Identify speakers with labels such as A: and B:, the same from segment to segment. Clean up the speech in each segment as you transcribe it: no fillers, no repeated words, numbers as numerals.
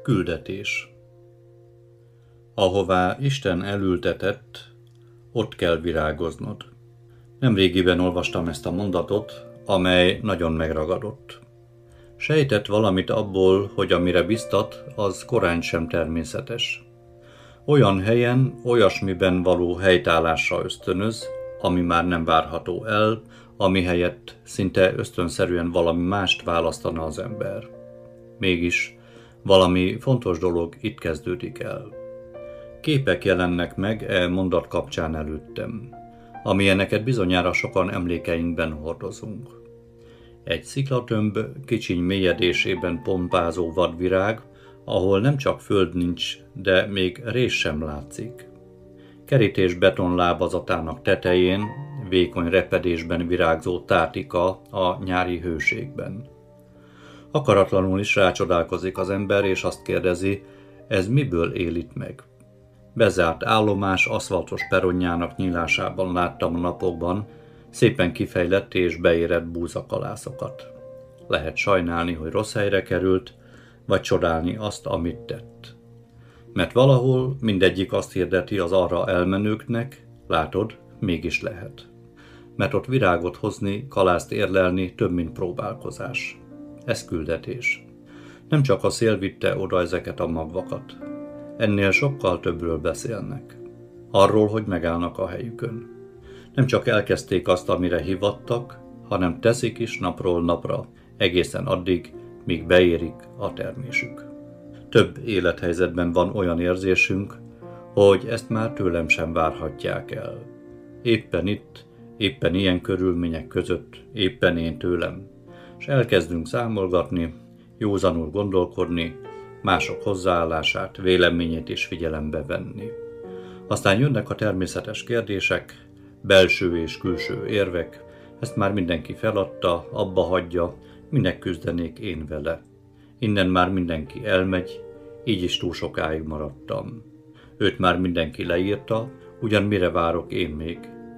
A: Küldetés. Ahová Isten elültetett, ott kell virágoznod. Nemrégiben olvastam ezt a mondatot, amely nagyon megragadott. Sejtett valamit abból, hogy amire biztat, az korán sem természetes. Olyan helyen, olyasmiben való helytállásra ösztönöz, ami már nem várható el, ami helyett szinte ösztönszerűen valami mást választana az ember. Mégis valami fontos dolog itt kezdődik el. Képek jelennek meg e mondat kapcsán előttem, amilyeneket bizonyára sokan emlékeinkben hordozunk. Egy sziklatömb kicsiny mélyedésében pompázó vadvirág, ahol nem csak föld nincs, de még rés sem látszik. Kerítés beton lábazatának tetején, vékony repedésben virágzó tártika a nyári hőségben. Akaratlanul is rácsodálkozik az ember, és azt kérdezi, ez miből él itt meg? Bezárt állomás aszfaltos peronjának nyílásában láttam a napokban szépen kifejlett és beérett búzakalászokat. Lehet sajnálni, hogy rossz helyre került, vagy csodálni azt, amit tett. Mert valahol mindegyik azt hirdeti az arra elmenőknek, látod, mégis lehet. Mert ott virágot hozni, kalászt érlelni több, mint próbálkozás. Ez küldetés. Nem csak a szél vitte oda ezeket a magvakat. Ennél sokkal többről beszélnek. Arról, hogy megállnak a helyükön. Nem csak elkezdték azt, amire hivattak, hanem teszik is napról napra, egészen addig, míg beérik a termésük. Több élethelyzetben van olyan érzésünk, hogy ezt már tőlem sem várhatják el. Éppen itt, éppen ilyen körülmények között, éppen én tőlem. És elkezdünk számolgatni, józanul gondolkodni, mások hozzáállását, véleményét is figyelembe venni. Aztán jönnek a természetes kérdések, belső és külső érvek, ezt már mindenki feladta, abba hagyja, minek küzdenék én vele. Innen már mindenki elmegy, így is túl sokáig maradtam. Őt már mindenki leírta, ugyan mire várok én még.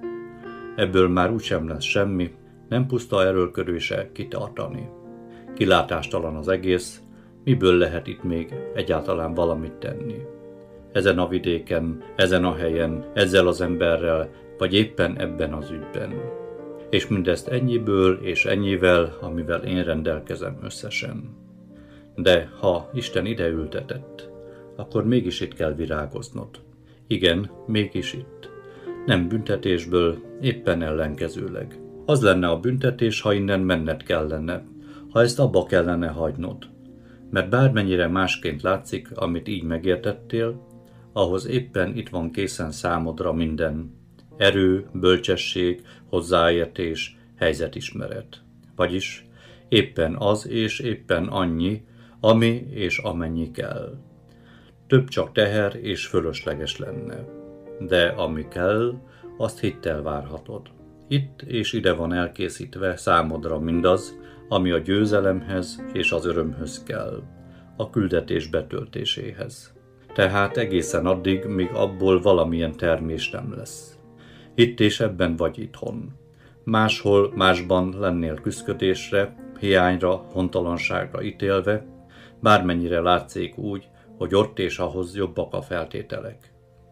A: Ebből már úgysem lesz semmi, nem puszta erőlködése kitartani. Kilátástalan az egész, miből lehet itt még egyáltalán valamit tenni. Ezen a vidéken, ezen a helyen, ezzel az emberrel, vagy éppen ebben az ügyben. És mindezt ennyiből és ennyivel, amivel én rendelkezem összesen. De ha Isten ide ültetett, akkor mégis itt kell virágoznod. Igen, mégis itt. Nem büntetésből, éppen ellenkezőleg. Az lenne a büntetés, ha innen menned kellene, ha ezt abba kellene hagynod. Mert bármennyire másként látszik, amit így megértettél, ahhoz éppen itt van készen számodra minden. Erő, bölcsesség, hozzáértés, helyzetismeret. Vagyis éppen az és éppen annyi, ami és amennyi kell. Több csak teher és fölösleges lenne. De ami kell, azt hittel várhatod. Itt és ide van elkészítve számodra mindaz, ami a győzelemhez és az örömhöz kell, a küldetés betöltéséhez. Tehát egészen addig, míg abból valamilyen termés nem lesz. Itt és ebben vagy itthon. Máshol, másban lennél küszködésre, hiányra, hontalanságra ítélve, bármennyire látszik úgy, hogy ott és ahhoz jobbak a feltételek.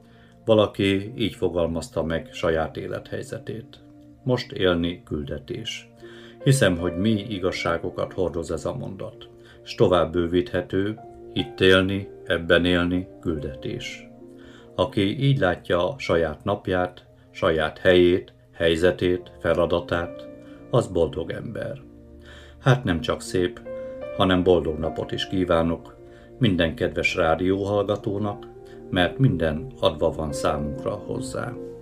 A: Valaki így fogalmazta meg saját élethelyzetét. Most élni küldetés. Hiszem, hogy mély igazságokat hordoz ez a mondat, s tovább bővíthető, itt élni, ebben élni küldetés. Aki így látja a saját napját, saját helyét, helyzetét, feladatát, az boldog ember. Hát nem csak szép, hanem boldog napot is kívánok minden kedves rádióhallgatónak, mert minden adva van számunkra hozzá.